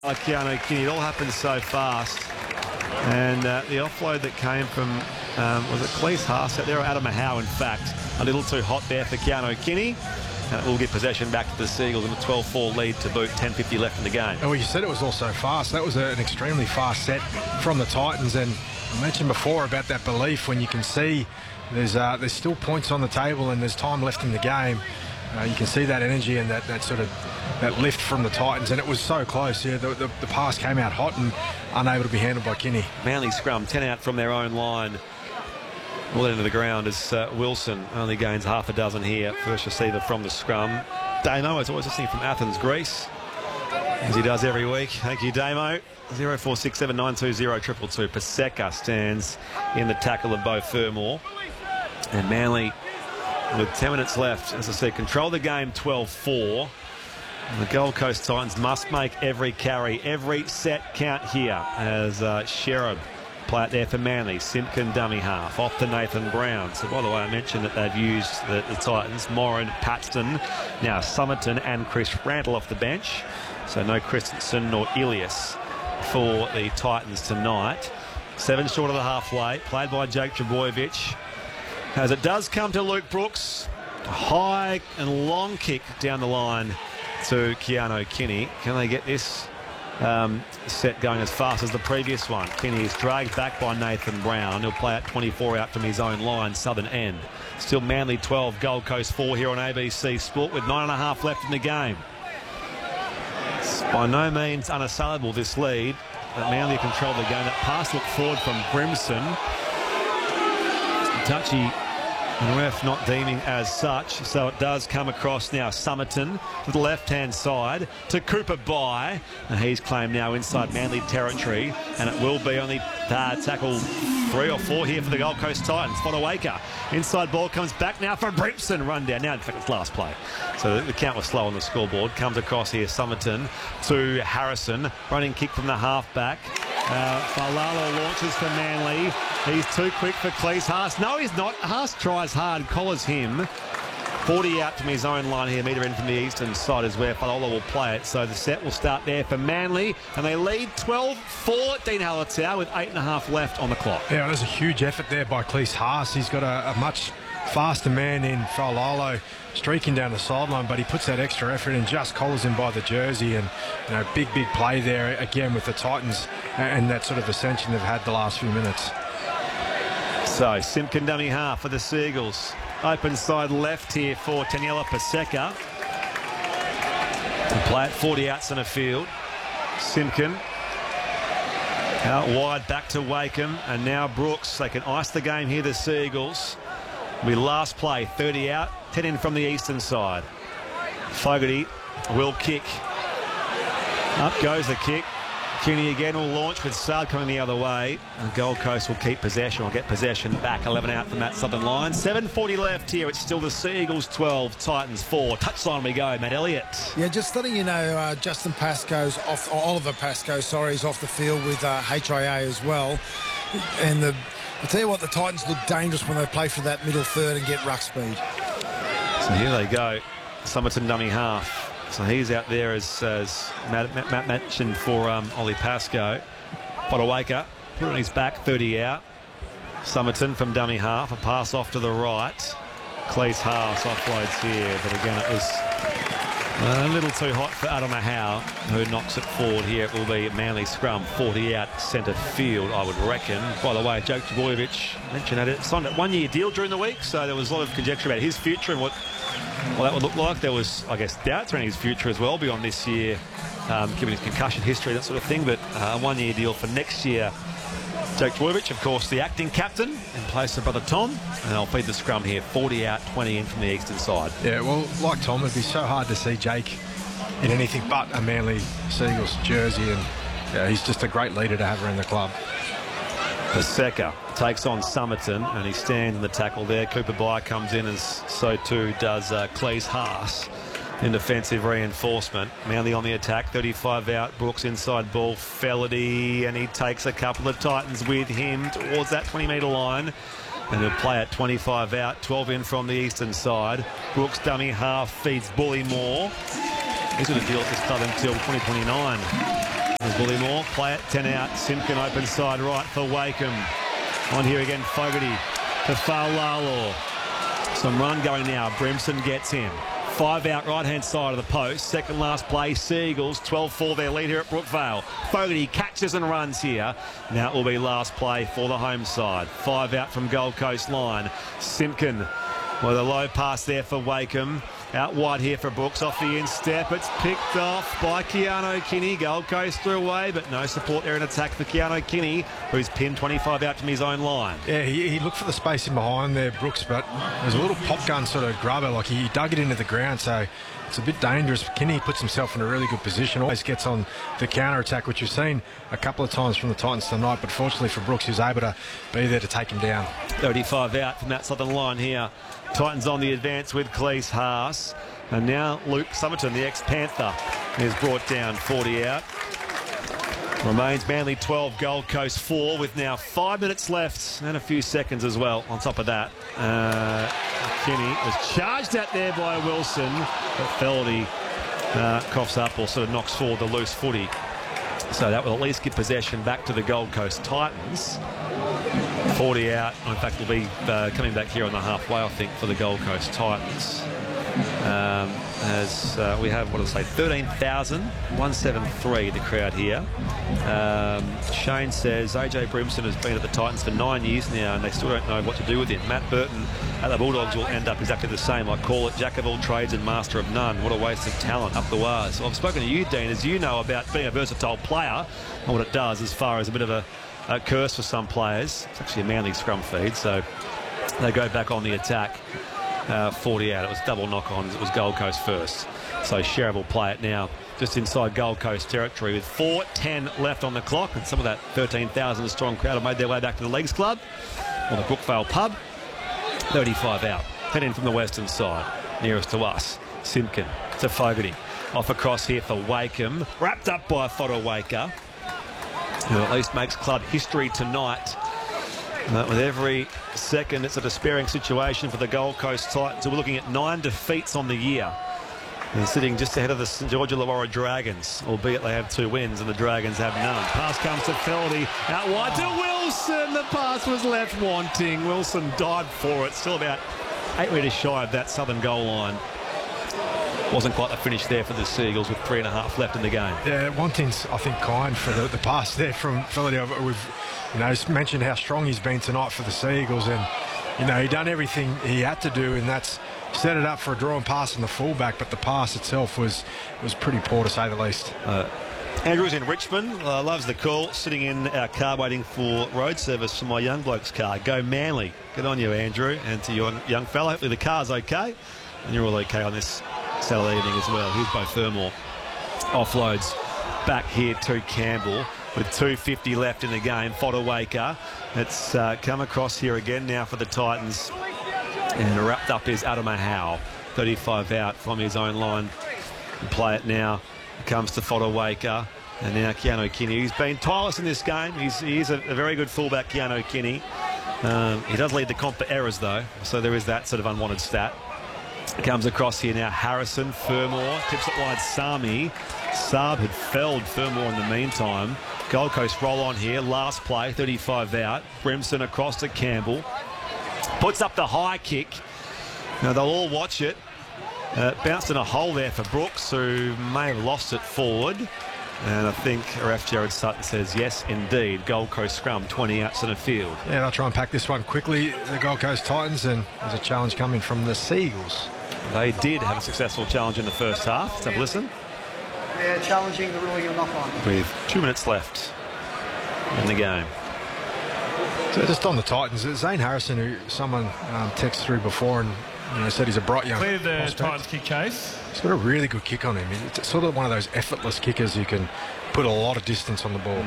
Keano Kini. It all happened so fast. And the offload that came from, was it Cleese Haas out there, or Adam Howe, in fact. A little too hot there for Keano Kini. And it will get possession back to the Seagulls in a 12-4 lead to boot, 10:50 left in the game. Well, you said it was all so fast. That was an extremely fast set from the Titans. And I mentioned before about that belief when you can see there's still points on the table and there's time left in the game. You can see that energy and that sort of that lift from the Titans, and it was so close. Yeah, the pass came out hot and unable to be handled by Kini. Manly scrum, 10 out from their own line. All into the ground as Wilson only gains half a dozen here. First receiver from the scrum. Damo is always listening from Athens, Greece, as he does every week. Thank you, Damo. 0467 920 222. Paseka stands in the tackle of Beau Fermor. And Manly, with 10 minutes left, as I said, control the game 12-4. The Gold Coast Titans must make every carry, every set count here as Sherrod play it there for Manly. Simpkin dummy half off to Nathan Brown. So by the way, I mentioned that they've used the Titans, Moran, Paxton, now Somerton and Chris Randall off the bench. So no Christensen nor Ilias for the Titans tonight. 7 short of the halfway, played by Jake Trbojevic. As it does come to Luke Brooks, a high and long kick down the line to Keano Kini. Can they get this set going as fast as the previous one? Kini is dragged back by Nathan Brown. He'll play at 24 out from his own line, southern end. Still Manly 12, Gold Coast 4 here on ABC Sport with 9.5 left in the game. It's by no means unassailable, this lead. But Manly control the game. That pass looked forward from Brimson. Touchy, and ref not deeming as such, so it does come across now. Somerton to the left-hand side to Cooper Bye, and he's claimed now inside Manly territory, and it will be only tackle 3 or 4 here for the Gold Coast Titans. Fodawaker, inside ball comes back now for Brimson, run down now, in fact it's last play, so the count was slow on the scoreboard. Comes across here, Somerton to Harrison, running kick from the half-back. Falalo launches for Manly. He's too quick for Cleese Haas. No, he's not. Haas tries hard, collars him. 40 out from his own line here, metre in from the eastern side is where Falalo will play it. So the set will start there for Manly, and they lead 12-4. Dean Hallertau with 8.5 left on the clock. Yeah, there's a huge effort there by Cleese Haas. He's got a much faster man in Falalo streaking down the sideline, but he puts that extra effort in, just collars him by the jersey, and big play there again with the Titans and that sort of ascension they've had the last few minutes. So Simpkin dummy half for the Seagulls. Open side left here for Taniela Paseka. Play at 40 out centre field. Simpkin out wide back to Wakeham, and now Brooks. They can ice the game here, the Seagulls. We last play 30 out, 10 in from the eastern side. Fogarty will kick. Up goes the kick. Kini again will launch with Saad coming the other way. And Gold Coast will keep possession, or get possession back. 11 out from that southern line. 7:40 left here. It's still the Seagulls 12, Titans 4. Touchline we go, Matt Elliott. Yeah, just letting you know, Justin Pascoe's off, or Oliver Pascoe, sorry, is off the field with HIA as well. And I'll tell you what, the Titans look dangerous when they play for that middle third and get ruck speed. So here they go. Somerton dummy half. So he's out there as Matt mentioned for Ollie Pascoe. Fodawaker put on his back, 30 out. Somerton from dummy half. A pass off to the right. Cleese Haas offloads here, but again it was a little too hot for Adam Howe, who knocks it forward here. It will be Manly scrum, 40 out centre field, I would reckon. By the way, Jake Trbojevic mentioned that it signed a 1-year deal during the week, so there was a lot of conjecture about his future and what that would look like. There was, I guess, doubts around his future as well beyond this year, given his concussion history, that sort of thing, but a 1-year deal for next year. Jake Trbojevic, of course, the acting captain in place of brother Tom, and they'll feed the scrum here. 40 out, 20 in from the eastern side. Yeah, well, like Tom, it'd be so hard to see Jake in anything but a Manly Seagulls jersey, and he's just a great leader to have around the club. Paseka takes on Somerton, and he stands in the tackle there. Cooper Bye comes in, as so too does Cleese Haas in defensive reinforcement. Manly on the attack, 35 out. Brooks inside ball, Felity, and he takes a couple of Titans with him towards that 20-metre line. And he'll play at 25 out, 12 in from the eastern side. Brooks dummy half feeds Bully Moore. He's going to deal at this club until 2029. Bullymore, play it, 10 out. Simpkin open side right for Wakeham. On here again, Fogarty to Faulalo. Some run going now. Brimson gets him. 5 out, right-hand side of the post. Second last play, Seagulls. 12-4 their lead here at Brookvale. Fogarty catches and runs here. Now it will be last play for the home side. 5 out from Gold Coast line. Simpkin with a low pass there for Wakeham. Out wide here for Brooks off the instep. It's picked off by Keanu Kinney. Gold Coast threw away, but no support there in attack for Keanu Kinney, who's pinned 25 out from his own line. Yeah, he looked for the space in behind there, Brooks, but there's a little pop gun sort of grubber, like he dug it into the ground, so it's a bit dangerous. Kinney puts himself in a really good position, always gets on the counter-attack, which we've seen a couple of times from the Titans tonight, but fortunately for Brooks, he was able to be there to take him down. 35 out from that southern line here. Titans on the advance with Cleese Haas. And now Luke Summerton, the ex-Panther, is brought down 40 out. Remains Manly 12, Gold Coast 4, with now 5 minutes left and a few seconds as well on top of that. Kinney was charged at there by Wilson, but Feldy coughs up or sort of knocks forward the loose footy. So that will at least give possession back to the Gold Coast Titans. 40 out. In fact, will be coming back here on the halfway, I think, for the Gold Coast Titans. As we have, 13,173, the crowd here. Shane says AJ Brimson has been at the Titans for 9 years now and they still don't know what to do with him. Matt Burton at the Bulldogs will end up exactly the same. I call it jack of all trades and master of none. What a waste of talent up the wires. Well, I've spoken to you, Dean, as you know about being a versatile player and what it does as far as a bit of a curse for some players. It's actually a Manly scrum feed, so they go back on the attack. 40 out. It was double knock-ons. It was Gold Coast first. So Sheriff will play it now just inside Gold Coast territory with 4:10 left on the clock, and some of that 13,000 strong crowd have made their way back to the Leagues Club or the Brookvale pub. 35 out. 10 in from the western side, nearest to us. Simpkin to Fogarty. Off across here for Wakeham. Wrapped up by Fodawaker, who at least makes club history tonight. With every second, it's a despairing situation for the Gold Coast Titans, who are looking at 9 defeats on the year. They're sitting just ahead of the St George Illawarra Dragons, albeit they have 2 wins and the Dragons have none. Pass comes to Feldy, out wide to Wilson. The pass was left wanting. Wilson dived for it, still about 8 metres shy of that southern goal line. Wasn't quite the finish there for the Seagulls with 3.5 left in the game. Yeah, wanting's, I think, kind for the pass there from Feldy. We've mentioned how strong he's been tonight for the Seagulls, and he done everything he had to do, and that's set it up for a draw and pass on the fullback, but the pass itself was pretty poor, to say the least. Andrew's in Richmond, loves the call, sitting in our car waiting for road service for my young bloke's car. Go Manly. Good on you, Andrew, and to your young fella. Hopefully the car's okay, and you're all okay on this Saturday evening as well. Here's Bo Fermor. Offloads back here to Campbell with 2:50 left in the game. Fodawaker. It's come across here again now for the Titans. And wrapped up is Adama Howe. 35 out from his own line. Play it now. Comes to Fodawaker. And now Keanu Kinney. He's been tireless in this game. He is a very good fullback, Keanu Kinney. He does lead the comp for errors, though. So there is that sort of unwanted stat. Comes across here now. Harrison, Fermor. Tips it wide, Sami. Saab had felled Fermor in the meantime. Gold Coast roll on here. Last play, 35 out. Brimson across to Campbell. Puts up the high kick. Now they'll all watch it. Bounced in a hole there for Brooks, who may have lost it forward. And I think ref Jared Sutton says, yes, indeed. Gold Coast scrum, 20 out centre field. Yeah, they'll try and pack this one quickly, the Gold Coast Titans, and there's a challenge coming from the Seagulls. They did have a successful challenge in the first half. Let's have a listen. Yeah, challenging the ruling of knock-on. With 2 minutes left in the game. So just on the Titans, Zane Harrison, who someone texted through before and said he's a bright young Clear the prospect. Titans kick chase. He's got a really good kick on him. It's sort of one of those effortless kickers who can put a lot of distance on the ball.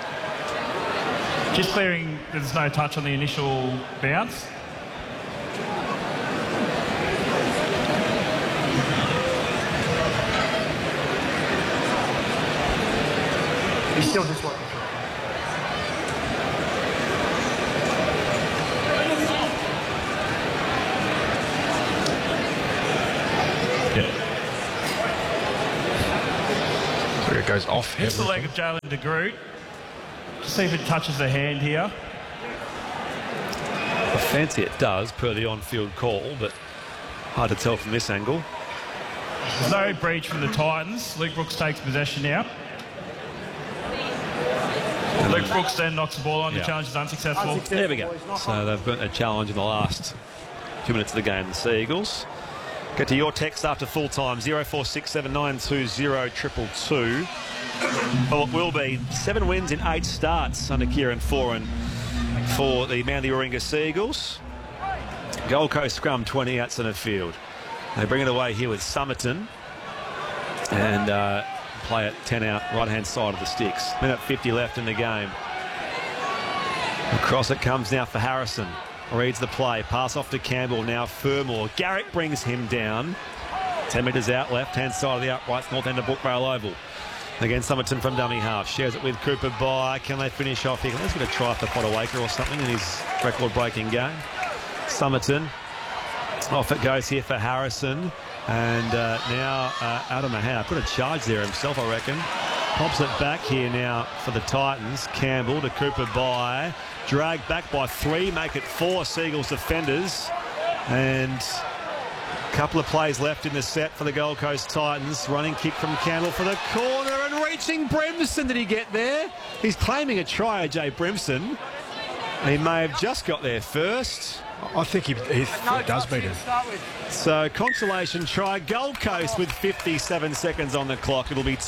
Just clearing, there's no touch on the initial bounce. He's still just working through it. goes off. Hits the leg of Jalen de Groot. See if it touches the hand here. I fancy it does, per the on-field call, but hard to tell from this angle. There's no breach from the Titans. Luke Brooks takes possession now. Luke Brooks then knocks the ball on. The challenge is unsuccessful. There we go. So they've got a challenge in the last 2 minutes of the game, the Sea Eagles. Get to your text after full time, 0467920222. For what will be 7 wins in 8 starts under Kieran Foran for the Manly Warringah Sea Eagles. Gold Coast scrum 20 out centre field. They bring it away here with Somerton and play it 10 out right-hand side of the sticks. Minute 50 left in the game. Across it comes now for Harrison. Reads the play. Pass off to Campbell. Now Fermor. Garrick brings him down. 10 metres out, left-hand side of the uprights, north end of Brookvale Oval. Again, Somerton from dummy half. Shares it with Cooper by. Can they finish off here? Let's get a try for Potter-Waker or something in his record-breaking game. Somerton. Off it goes here for Harrison. And now Adam Mahau put a charge there himself, I reckon. Pops it back here now for the Titans. Campbell to Cooper by. Dragged back by 3, make it 4 Seagulls defenders. And a couple of plays left in the set for the Gold Coast Titans. Running kick from Campbell for the corner and reaching Brimson. Did he get there? He's claiming a try, Jay Brimson. He may have just got there first. I think he does beat him. So consolation try. Gold Coast with 57 seconds on the clock. It'll be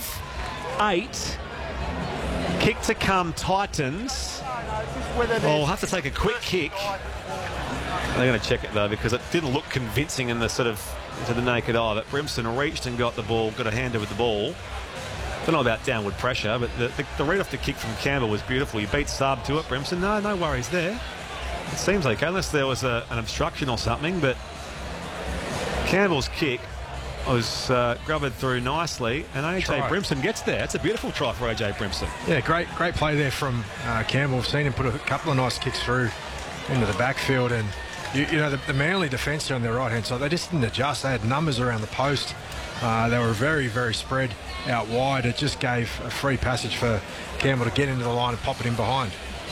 12-8. Kick to come, Titans. We'll have to take a quick kick. They're going to check it though because it didn't look convincing in the sort of to the naked eye. But Brimson reached and got the ball, got a hander with the ball. Don't know about downward pressure, but the read off the kick from Campbell was beautiful. He beat Saab to it. Brimson, no worries there. It seems okay, unless there was an obstruction or something, but Campbell's kick was grubbered through nicely, and AJ Brimson gets there. It's a beautiful try for AJ Brimson. Yeah, great play there from Campbell. We've seen him put a couple of nice kicks through into the backfield, and you know the Manly defence here on their right-hand side, they just didn't adjust. They had numbers around the post. They were very spread out wide. It just gave a free passage for Campbell to get into the line and pop it in behind.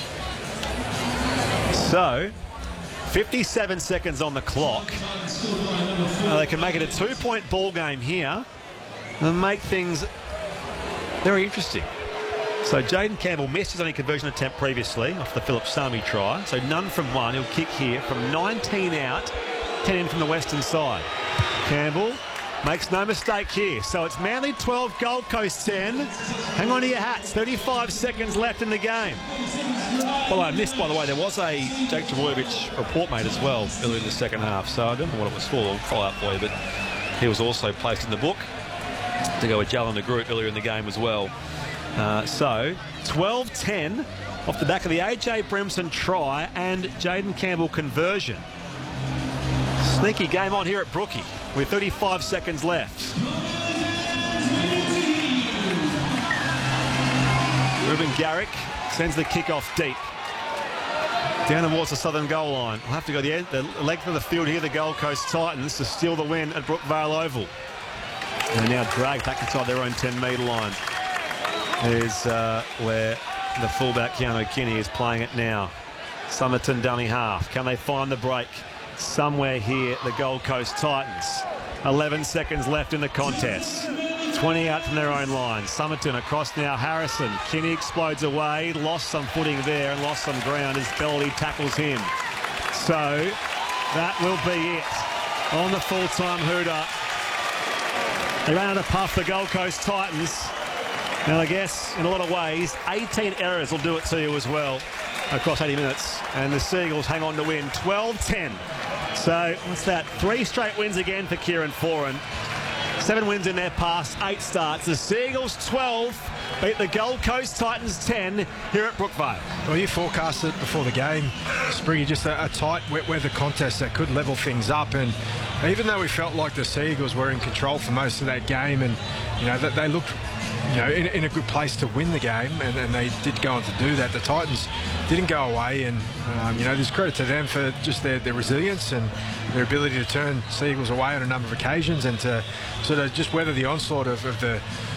So, 57 seconds on the clock. They can make it a 2-point ball game here and make things very interesting. So Jaden Campbell missed his only conversion attempt previously off the Philip Sami try. So none from 1. He'll kick here from 19 out, 10 in from the western side. Campbell makes no mistake here. So it's Manly 12, Gold Coast 10. Hang on to your hats. 35 seconds left in the game. Well, I missed, by the way, there was a Jake Trbojevic report made as well earlier in the second half. So I don't know what it was for. I'll follow up for you. But he was also placed in the book to go with Jalen de Groot earlier in the game as well. So 12-10 off the back of the AJ Brimson try and Jaden Campbell conversion. Sneaky game on here at Brookie with 35 seconds left. Ruben Garrick sends the kick off deep. Down towards the southern goal line. We'll have to go the length of the field here, the Gold Coast Titans, to steal the win at Brookvale Oval. And now dragged back inside their own 10-metre line. Is where the fullback Keanu Kinney is playing it now. Somerton dummy half. Can they find the break? Somewhere here, the Gold Coast Titans. 11 seconds left in the contest. 20 out from their own line. Somerton across now. Harrison. Kinney explodes away. Lost some footing there and lost some ground as Belly tackles him. So that will be it on the full-time hooter. They ran out of puff, the Gold Coast Titans. And I guess, in a lot of ways, 18 errors will do it to you as well across 80 minutes. And the Seagulls hang on to win 12-10. So, what's that? 3 straight wins again for Kieran Foran. 7 wins in their past 8 starts. The Seagulls 12 beat the Gold Coast Titans 10 here at Brookvale. Well, you forecasted it before the game, Spriggy, just a tight, wet weather contest that could level things up. And even though we felt like the Seagulls were in control for most of that game, and you know that they looked, you know, in a good place to win the game, and they did go on to do that. The Titans didn't go away, and you know, there's credit to them for just their resilience and their ability to turn Seagulls away on a number of occasions and to sort of just weather the onslaught of the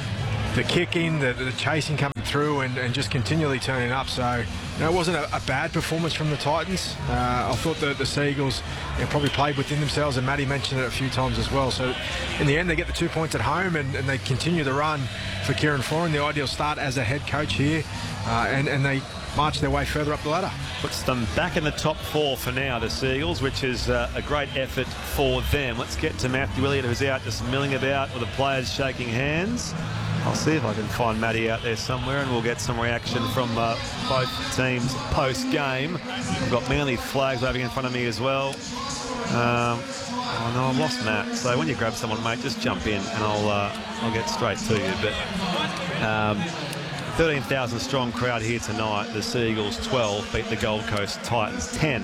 the kicking, the chasing coming through, and just continually turning up. So it wasn't a bad performance from the Titans. I thought that the Seagulls probably played within themselves, and Matty mentioned it a few times as well. So in the end, they get the 2 points at home, and they continue the run for Kieran Foran, the ideal start as a head coach here, and they march their way further up the ladder. Puts them back in the top 4 for now, the Seagulls, which is a great effort for them. Let's get to Matthew Elliott, who's out just milling about with the players shaking hands. I'll see if I can find Matty out there somewhere, and we'll get some reaction from both teams post-game. I've got Manly flags waving in front of me as well. Oh no, I've lost Matt. So when you grab someone, mate, just jump in and I'll get straight to you. But 13,000 strong crowd here tonight. The Seagulls 12 beat the Gold Coast Titans 10.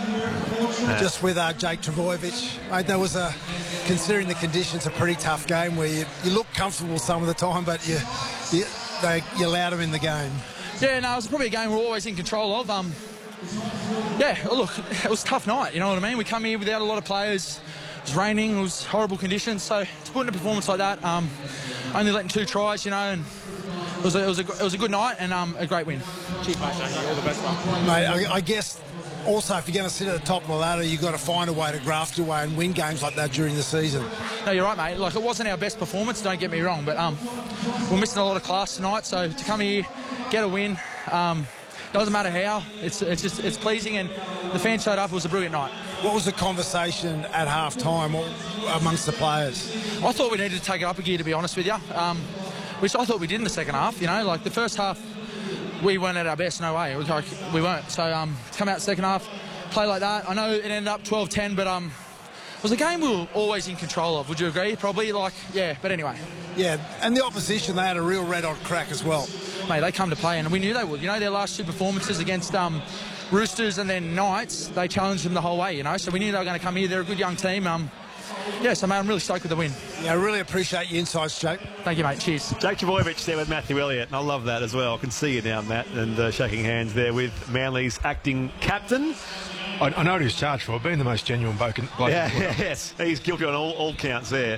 Just with Jake Trbojevic, mate, that was considering the conditions, a pretty tough game where you look comfortable some of the time, but you allowed them in the game. Yeah, no, it was probably a game we're always in control of. Yeah, look, it was a tough night, you know what I mean? We come here without a lot of players. It was raining, it was horrible conditions, so to put in a performance like that, only letting 2 tries, you know, and it was a good night and a great win. Cheers, mate. All the best, mate. I guess also if you're going to sit at the top of the ladder, you've got to find a way to graft your way and win games like that during the season. No, you're right, mate. Like, it wasn't our best performance, don't get me wrong, but we're missing a lot of class tonight, so to come here, get a win, doesn't matter how, it's pleasing, and the fans showed up. It was a brilliant night. What was the conversation at half-time amongst the players? I thought we needed to take it up a gear, to be honest with you, which I thought we did in the second half. You know, like the first half, we weren't at our best, no way. It was like we weren't. So to come out second half, play like that. I know it ended up 12-10, but it was a game we were always in control of. Would you agree? Probably, like, yeah, but anyway. Yeah, and the opposition, they had a real red-hot crack as well. Mate, they come to play, and we knew they would. You know, their last 2 performances against Roosters and then Knights, they challenged them the whole way, you know, so we knew they were going to come here. They're a good young team. Yeah, so, mate, I'm really stoked with the win. Yeah, I really appreciate your insights, Jake. Thank you, mate. Cheers. Jake Trbojevic there with Matthew Elliott, and I love that as well. I can see you now, Matt, and shaking hands there with Manly's acting captain. I know what he was charged for, being the most genuine bloke. Yes, he's guilty on all counts there.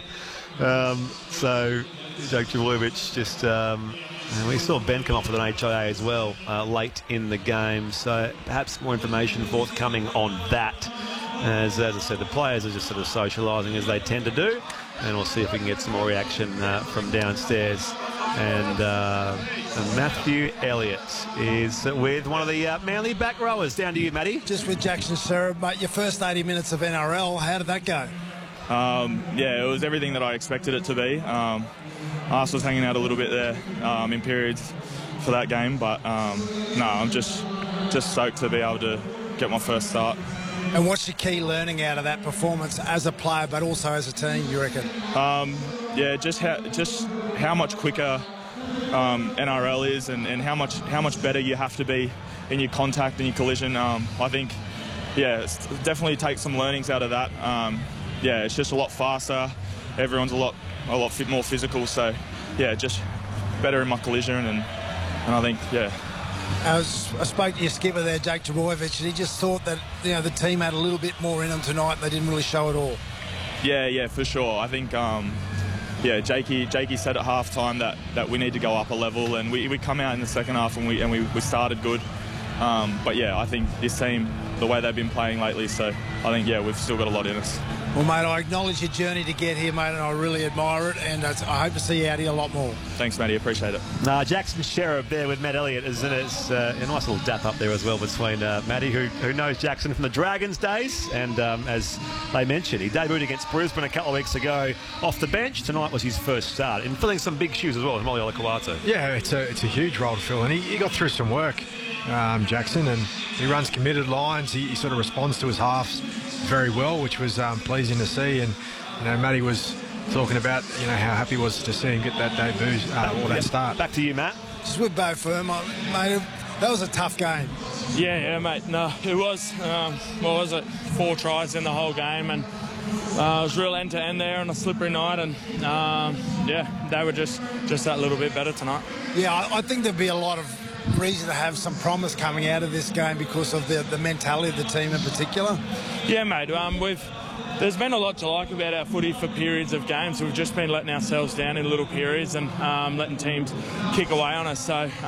So, Jake Trbojevic just... and we saw Ben come off with an HIA as well late in the game, so perhaps more information forthcoming on that. As I said, the players are just sort of socialising as they tend to do, and we'll see if we can get some more reaction from downstairs. And Matthew Elliott is with one of the Manly back rowers. Down to you, Matty. Just with Jackson Sherrod, mate, your first 80 minutes of NRL, how did that go? Yeah, it was everything that I expected it to be. Arse was hanging out a little bit there in periods for that game, but no, I'm just stoked to be able to get my first start. And what's your key learning out of that performance as a player, but also as a team, you reckon? Yeah, just how much quicker NRL is, and how much better you have to be in your contact and your collision. I think, yeah, definitely take some learnings out of that. Yeah, it's just a lot faster. Everyone's a lot more physical. So, yeah, just better in my collision, and I think, yeah. I spoke to your skipper there, Jake Trbojevic, and he just thought that, you know, the team had a little bit more in them tonight. They didn't really show it all. Yeah, for sure. I think, yeah, Jakey said at half-time that we need to go up a level, and we come out in the second half and we started good. But yeah, I think this team, the way they've been playing lately, so I think, yeah, we've still got a lot in us. Well, mate, I acknowledge your journey to get here, mate, and I really admire it, and I hope to see you out here a lot more. Thanks, Matty. Appreciate it. Jackson Sherrod there with Matt Elliott. It's a nice little dap up there as well between Matty, who knows Jackson from the Dragons days, and as they mentioned, he debuted against Brisbane a couple of weeks ago off the bench. Tonight was his first start, and filling some big shoes as well with Molly Olakau'atu. Yeah, it's a huge role to fill, and he got through some work, Jackson, and he runs committed lines. He sort of responds to his halves very well, which was pleasing to see. And you know, Matty was talking about, you know, how happy he was to see him get that debut or that start. Back to you, Matt. Just with Beau Fermor, mate, that was a tough game. Yeah, mate. No, it was. What was it? 4 tries in the whole game, and it was real end to end there on a slippery night. And yeah, they were just that little bit better tonight. Yeah, I think there'd be a lot of reason to have some promise coming out of this game because of the mentality of the team in particular. Yeah, mate. there's been a lot to like about our footy for periods of games. We've just been letting ourselves down in little periods and letting teams kick away on us. So